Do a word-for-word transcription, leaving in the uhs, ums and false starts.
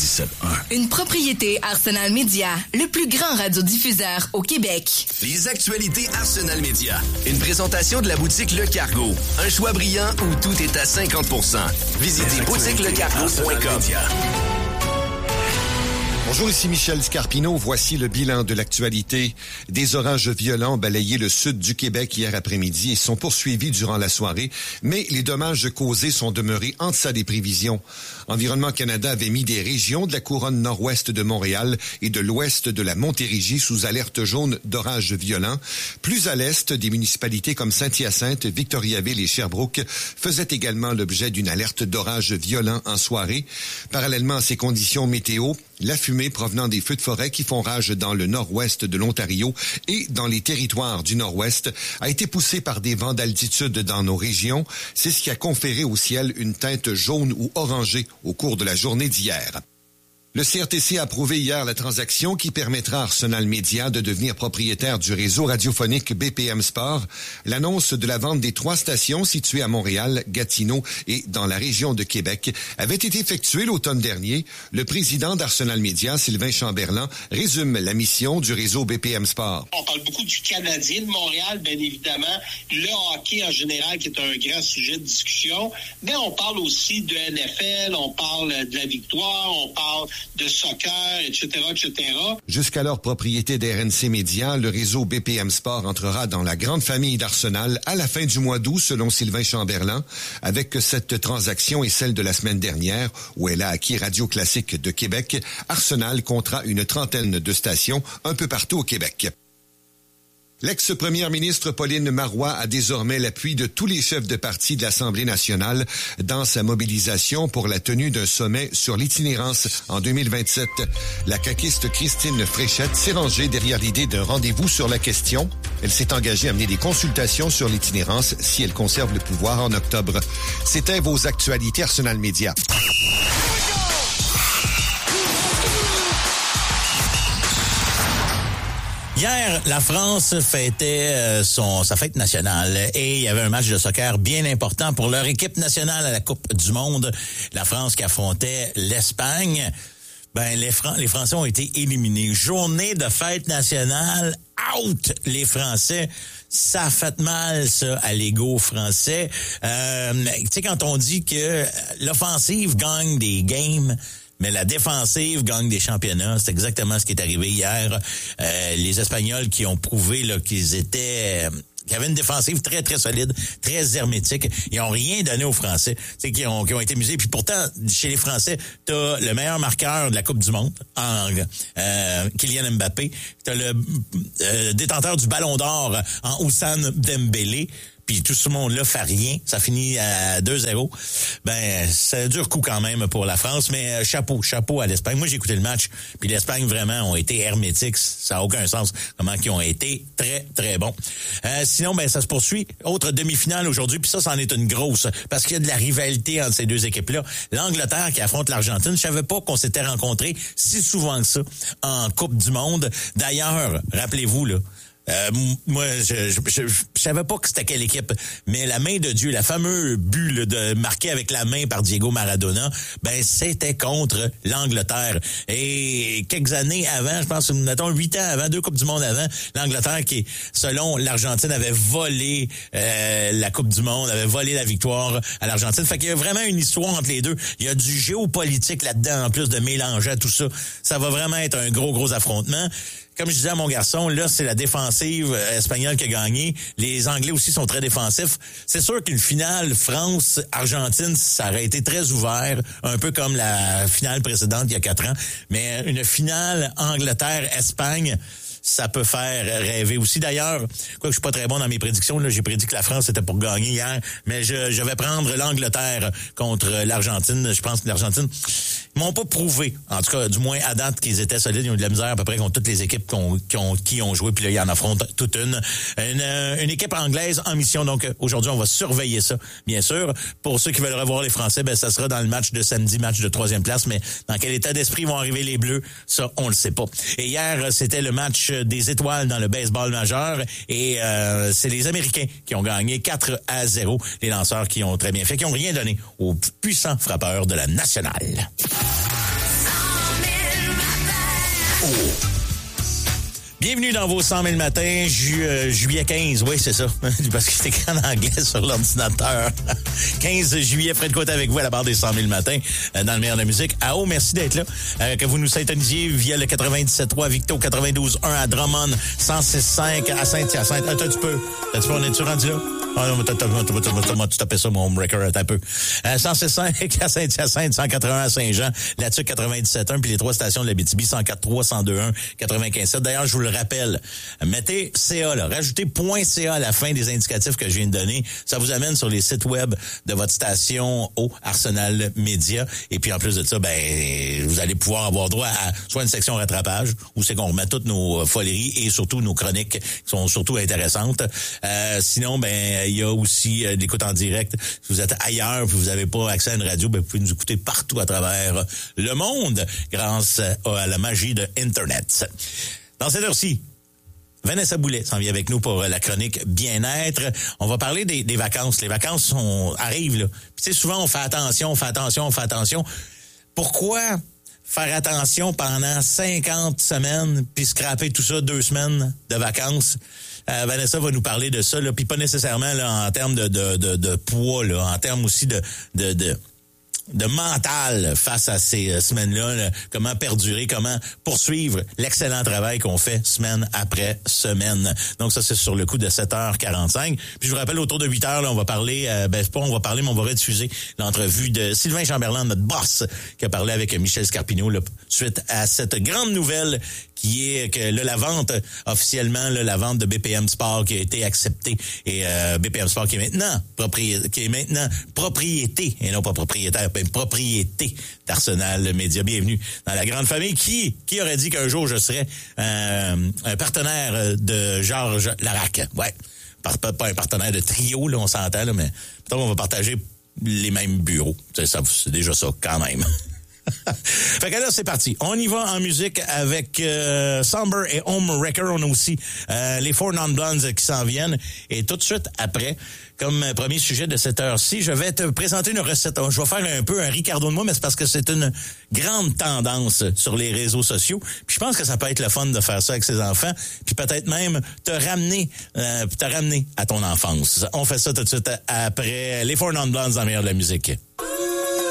quatre-vingt-dix-sept un. Une propriété Arsenal Média, le plus grand radiodiffuseur au Québec. Les actualités Arsenal Média. Une présentation de la boutique Le Cargo. Un choix brillant où tout est à cinquante pour cent. Visitez boutique le cargo point com. Bonjour, ici Michel Scarpino. Voici le bilan de l'actualité. Des orages violents ont balayé le sud du Québec hier après-midi et sont poursuivis durant la soirée, mais les dommages causés sont demeurés en deçà des prévisions. Environnement Canada avait mis des régions de la couronne nord-ouest de Montréal et de l'ouest de la Montérégie sous alerte jaune d'orages violents. Plus à l'est, des municipalités comme Saint-Hyacinthe, Victoriaville et Sherbrooke faisaient également l'objet d'une alerte d'orages violents en soirée. Parallèlement à ces conditions météo, la fumée provenant des feux de forêt qui font rage dans le nord-ouest de l'Ontario et dans les territoires du nord-ouest a été poussée par des vents d'altitude dans nos régions. C'est ce qui a conféré au ciel une teinte jaune ou orangée au cours de la journée d'hier. Le C R T C a approuvé hier la transaction qui permettra à Arsenal Média de devenir propriétaire du réseau radiophonique B P M Sport. L'annonce de la vente des trois stations situées à Montréal, Gatineau et dans la région de Québec avait été effectuée l'automne dernier. Le président d'Arsenal Média, Sylvain Chamberlain, résume la mission du réseau B P M Sport. On parle beaucoup du Canadien de Montréal, bien évidemment, le hockey en général qui est un grand sujet de discussion, mais on parle aussi de N F L, on parle de la victoire, on parle de soccer, et cetera, et cetera. Jusqu'alors propriété d'R N C Média, le réseau B P M Sport entrera dans la grande famille d'Arsenal à la fin du mois d'août, selon Sylvain Chamberlain, avec cette transaction et celle de la semaine dernière, où elle a acquis Radio Classique de Québec. Arsenal comptera une trentaine de stations un peu partout au Québec. L'ex-première ministre Pauline Marois a désormais l'appui de tous les chefs de parti de l'Assemblée nationale dans sa mobilisation pour la tenue d'un sommet sur l'itinérance en deux mille vingt-sept. La caquiste Christine Fréchette s'est rangée derrière l'idée d'un rendez-vous sur la question. Elle s'est engagée à mener des consultations sur l'itinérance si elle conserve le pouvoir en octobre. C'était vos actualités Arsenal Média. Hier, la France fêtait euh, son sa fête nationale et il y avait un match de soccer bien important pour leur équipe nationale à la Coupe du Monde. La France qui affrontait l'Espagne. Ben les, Fran- les Français ont été éliminés. Journée de fête nationale, out les Français. Ça fait mal, ça, à l'ego français. Euh, tu sais, quand on dit que l'offensive gagne des games, mais la défensive gagne des championnats. C'est exactement ce qui est arrivé hier. Euh, les Espagnols qui ont prouvé là, qu'ils étaient... Euh, qui avaient une défensive très, très solide, très hermétique. Ils ont rien donné aux Français. Tu sais, qui ont, qui ont été musés. Puis pourtant, chez les Français, t'as le meilleur marqueur de la Coupe du Monde, en euh, Kylian Mbappé. T'as le euh, détenteur du Ballon d'Or en Ousmane Dembélé. Puis tout ce monde-là fait rien. Ça finit à deux zéro. Ben, c'est un dur coup quand même pour la France, mais chapeau, chapeau à l'Espagne. Moi, j'ai écouté le match, puis l'Espagne, vraiment, ont été hermétiques. Ça n'a aucun sens comment ils ont été très, très bons. Euh, sinon, ben ça se poursuit. Autre demi-finale aujourd'hui, puis ça, c'en est une grosse, parce qu'il y a de la rivalité entre ces deux équipes-là. L'Angleterre qui affronte l'Argentine. Je savais pas qu'on s'était rencontrés si souvent que ça en Coupe du Monde. D'ailleurs, rappelez-vous, là, Euh, moi, je, je, je, je savais pas que c'était quelle équipe, mais la main de Dieu, la fameuse but là, de marqué avec la main par Diego Maradona, ben c'était contre l'Angleterre. Et quelques années avant, je pense, mettons huit ans avant, deux Coupes du Monde avant, l'Angleterre qui, selon l'Argentine, avait volé euh, la Coupe du Monde, avait volé la victoire à l'Argentine. Fait qu'il y a vraiment une histoire entre les deux. Il y a du géopolitique là-dedans, en plus de mélanger à tout ça. Ça va vraiment être un gros, gros affrontement. Comme je disais à mon garçon, là, c'est la défensive espagnole qui a gagné. Les Anglais aussi sont très défensifs. C'est sûr qu'une finale France-Argentine, ça aurait été très ouvert, un peu comme la finale précédente il y a quatre ans. Mais une finale Angleterre-Espagne, ça peut faire rêver aussi. D'ailleurs, quoi que je suis pas très bon dans mes prédictions, là, j'ai prédit que la France était pour gagner hier, mais je, je vais prendre l'Angleterre contre l'Argentine. Je pense que l'Argentine, ils m'ont pas prouvé, en tout cas, du moins à date, qu'ils étaient solides. Ils ont eu de la misère à peu près contre toutes les équipes qu'on, qui, ont, qui ont joué, puis là, ils en affrontent toute une. Une, une équipe anglaise en mission, donc aujourd'hui, on va surveiller ça, bien sûr. Pour ceux qui veulent revoir les Français, ben ça sera dans le match de samedi, match de troisième place, mais dans quel état d'esprit vont arriver les Bleus, ça, on le sait pas. Et hier, c'était le match des étoiles dans le baseball majeur et euh, c'est les Américains qui ont gagné quatre à zéro. Les lanceurs qui ont très bien fait, qui ont rien donné aux puissants frappeurs de la nationale. Bienvenue dans vos cent mille matins, ju- euh, juillet quinze, oui, c'est ça, parce que c'est écrit en anglais sur l'ordinateur. quinze juillet, Fred Côte avec vous à la barre des cent mille matins, euh, dans le meilleur de la musique. Ah oh, merci d'être là. Euh, que vous nous syntonisiez via le quatre-vingt-dix-sept trois Victo, quatre-vingt-douze un à Drummond, cent six cinq à Saint-Hyacinthe. Attends, tu peux, tu peux, on est-tu rendu là? Ah non, tu tapais ça, mon breaker, un peu. Euh, cent six cinq à Saint-Hyacinthe, cent quatre-vingts à Saint-Jean, là-dessus quatre-vingt-dix-sept un, puis les trois stations de l'Abitibi, cent quatre trois, cent deux un, quatre-vingt-quinze sept. D'ailleurs, je vous le rappelle, mettez C A, là, rajoutez .ca à la fin des indicatifs que je viens de donner. Ça vous amène sur les sites web de votre station au Arsenal Média. Et puis, en plus de ça, ben, vous allez pouvoir avoir droit à soit une section rattrapage, où c'est qu'on remet toutes nos foleries et surtout nos chroniques qui sont surtout intéressantes. Euh, sinon, ben, il y a aussi euh, l'écoute en direct. Si vous êtes ailleurs, puis vous n'avez pas accès à une radio, ben, vous pouvez nous écouter partout à travers le monde grâce à la magie de Internet. Dans cette heure-ci, Vanessa Boulet s'en vient avec nous pour la chronique bien-être. On va parler des, des vacances. Les vacances sont, arrivent, là. Puis, tu sais, souvent, on fait attention, on fait attention, on fait attention. Pourquoi faire attention pendant cinquante semaines puis scraper tout ça deux semaines de vacances? Euh, Vanessa va nous parler de ça, là, puis pas nécessairement là, en termes de, de, de, de poids, là, en termes aussi de, de, de, de mental face à ces euh, semaines-là, là, comment perdurer, comment poursuivre l'excellent travail qu'on fait semaine après semaine. Donc ça, c'est sur le coup de sept heures quarante-cinq. Puis je vous rappelle, autour de huit heures, là, on va parler, euh, ben pas on va parler, mais on va rediffuser l'entrevue de Sylvain Chamberlain, notre boss, qui a parlé avec Michel Scarpino là, suite à cette grande nouvelle qui est que là, la vente, officiellement, là, la vente de B P M Sport qui a été acceptée. Et euh, B P M Sport qui est maintenant propriété, qui est maintenant propriété, et non pas propriétaire, mais propriété d'Arsenal Média. Bienvenue dans la grande famille. Qui qui aurait dit qu'un jour je serais euh, un partenaire de Georges Larac? Ouais, pas, pas un partenaire de trio, là, on s'entend, là, mais peut-être on va partager les mêmes bureaux. C'est, ça, c'est déjà ça, quand même. Fait que là, c'est parti. On y va en musique avec euh, Somber et Home Wrecker. On a aussi euh, les Four Non-Blondes qui s'en viennent. Et tout de suite après, comme premier sujet de cette heure-ci, je vais te présenter une recette. Je vais faire un peu un Ricardo de moi, mais c'est parce que c'est une grande tendance sur les réseaux sociaux. Puis je pense que ça peut être le fun de faire ça avec ses enfants. Puis peut-être même te ramener, euh, te ramener à ton enfance. On fait ça tout de suite après les Four Non-Blondes dans le meilleur de la musique.